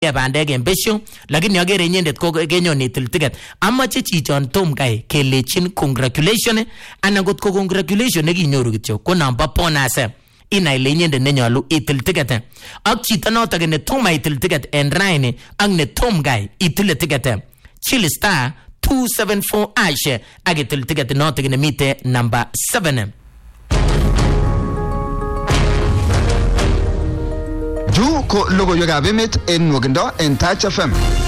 bandek en besho lakini agere inyendet ko kenyon itil ticket amache chichon tom kai kelechin congratulation anan kot ko congratulation nekinyoru kityo ko namba bonus inai ile inyendet nenyalu itil ticket ak chito notok ne tom itil ticket en raini ak ne tom kai itil ticket chill star 274 ash ak itil ticket notok ne mite number 7. Ju ko logoywekab emet en nwogindo en Touch FM.